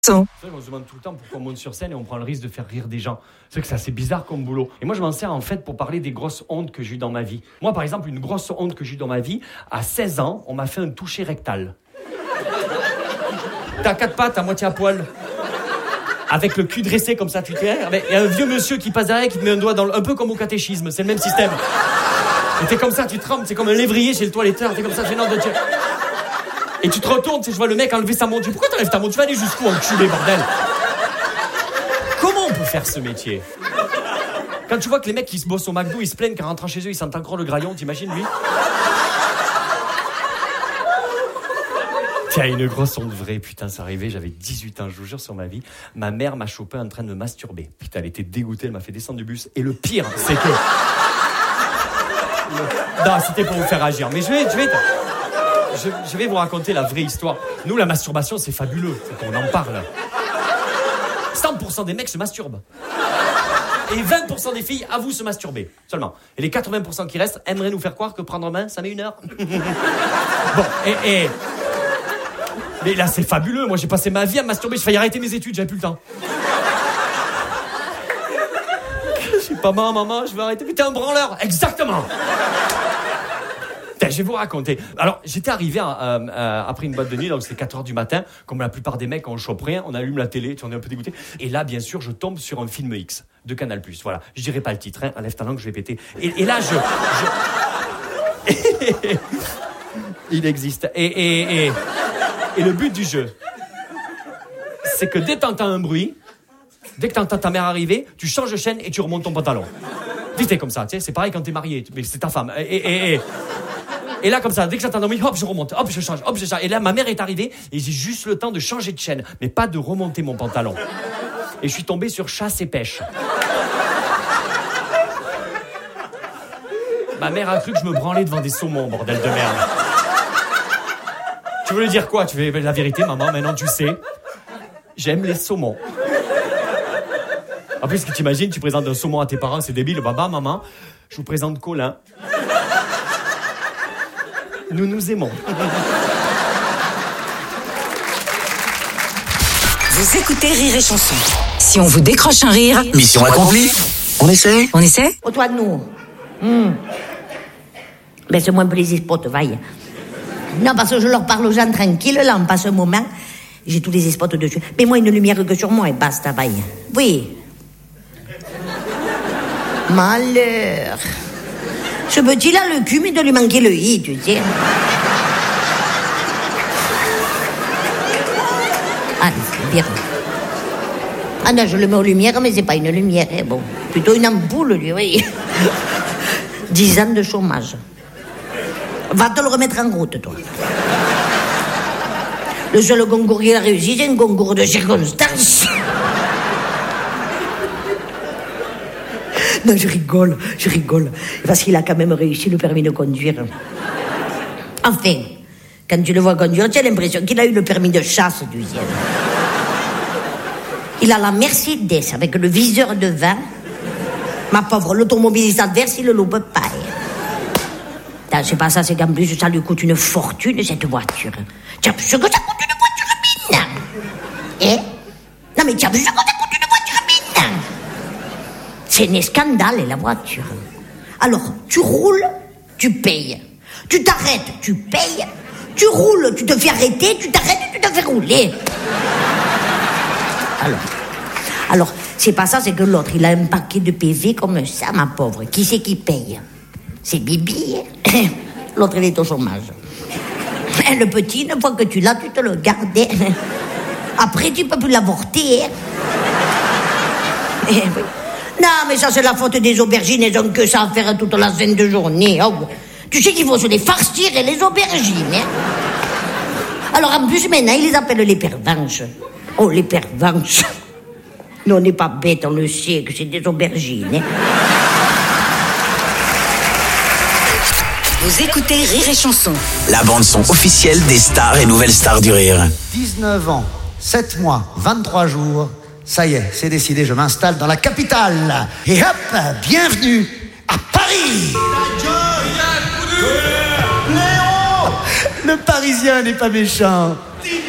On se demande tout le temps pourquoi on monte sur scène et on prend le risque de faire rire des gens. C'est vrai que c'est assez bizarre comme boulot. Et moi, je m'en sers en fait pour parler des grosses hontes que j'ai eues dans ma vie. Moi, par exemple, une grosse honte que j'ai eue dans ma vie, à 16 ans, on m'a fait un toucher rectal. T'as 4 pattes à moitié à poil. Avec le cul dressé comme ça, tu sais. Il y a un vieux monsieur qui passe derrière qui te met un doigt dans le... Un peu comme au catéchisme, c'est le même système. Et t'es comme ça, tu trembles, c'est comme un lévrier chez le toiletteur, t'es comme ça, gênant de Dieu. Et tu te retournes, tu sais, je vois le mec enlever sa montre. Pourquoi t'enlèves ta montre? Tu vas aller jusqu'où, enculé, bordel? Comment on peut faire ce métier? Quand tu vois que les mecs qui se bossent au McDo, ils se plaignent qu'en rentrant chez eux, ils sentent encore le graillon, t'imagines, lui? Tiens, une grosse honte vraie, putain, c'est arrivé, j'avais 18 ans, je vous jure sur ma vie. Ma mère m'a chopé en train de me masturber. Putain, elle était dégoûtée, elle m'a fait descendre du bus. Et le pire, c'est que... Non, c'était pour vous faire agir. Mais je vais vous raconter la vraie histoire. Nous, la masturbation, c'est fabuleux. Faut qu'on en parle. 100% des mecs se masturbent. Et 20% des filles avouent se masturber. Seulement. Et les 80% qui restent aimeraient nous faire croire que prendre en main, ça met 1 heure. Bon, mais là, c'est fabuleux. Moi, j'ai passé ma vie à me masturber. J'ai failli arrêter mes études, j'avais plus le temps. Je sais pas, maman, je vais arrêter. Mais t'es un branleur. Exactement. Je vais vous raconter. Alors, j'étais arrivé après une boîte de nuit, donc c'était 4h du matin. Comme la plupart des mecs, on chope rien, on allume la télé, on est un peu dégoûté. Et là, bien sûr, je tombe sur un film X de Canal+. Voilà. Je dirai pas le titre, hein. Enlève ta langue, je vais péter. Et là, il existe. Et le but du jeu, c'est que dès que t'entends un bruit, dès que t'entends ta mère arriver, tu changes de chaîne et tu remontes ton pantalon. Vite comme ça, tu sais, c'est pareil quand t'es marié, mais c'est ta femme. Et là, comme ça, dès que j'entends un bruit, hop, je remonte, hop, je change. Et là, ma mère est arrivée et j'ai juste le temps de changer de chaîne, mais pas de remonter mon pantalon. Et je suis tombé sur chasse et pêche. Ma mère a cru que je me branlais devant des saumons, bordel de merde. Tu veux lui dire quoi? Tu veux la vérité, maman, maintenant tu sais. J'aime les saumons. En plus, ce que t'imagines, tu présentes un saumon à tes parents, c'est débile. Baba, maman, je vous présente Colin. Nous nous aimons. Vous écoutez Rire et Chanson. Si on vous décroche un rire... Mission accomplie. On essaie? On essaie? Oh, toi, nous. Baisse-moi un peu les spots, vaille. Non, parce que je leur parle aux gens tranquilles, là, en passe un moment. J'ai tous les spots dessus. Mets-moi une lumière que sur moi et basta, vaille. Oui. Malheur. Ce petit-là, le cul, mais de lui manquer le i, tu sais. Ah, c'est bien. Ah non, je le mets en lumière, mais c'est pas une lumière, hein. Bon, plutôt une ampoule, lui, oui. 10 ans de chômage. Va te le remettre en route, toi. Le seul concours qu'il a réussi, c'est un concours de circonstances. Non, je rigole. Parce qu'il a quand même réussi le permis de conduire. Enfin, quand tu le vois conduire, tu as l'impression qu'il a eu le permis de chasse du ciel. Il a la Mercedes avec le viseur devant. Ma pauvre, l'automobiliste adverse, il le loupe pas. Non, c'est pas ça, c'est qu'en plus, ça lui coûte une fortune, cette voiture. Tu as vu ce que ça coûte une voiture maintenant? Eh? Non, mais tu as vu ce que ça coûte une voiture maintenant? C'est un scandale, la voiture. Alors, tu roules, tu payes. Tu t'arrêtes, tu payes. Tu roules, tu te fais arrêter. Tu t'arrêtes, tu te fais rouler. Alors, c'est pas ça, c'est que l'autre, il a un paquet de PV comme ça, ma pauvre. Qui c'est qui paye? C'est Bibi. L'autre, il est au chômage. Le petit, une fois que tu l'as, tu te le gardes. Après, tu peux plus l'avorter. Oui. Non, mais ça, c'est la faute des aubergines. Elles ont que ça à faire toute la sainte journée. Oh. Tu sais qu'il faut se les farcir, les aubergines. Hein. Alors, en plus, maintenant, ils les appellent les pervenches. Oh, les pervenches. Nous, on n'est pas bêtes, on le sait que c'est des aubergines. Hein. Vous écoutez Rire et Chanson. La bande-son officielle des stars et nouvelles stars du rire. 19 ans, 7 mois, 23 jours. Ça y est, c'est décidé, je m'installe dans la capitale. Et hop, bienvenue à Paris. Léon, le Parisien n'est pas méchant.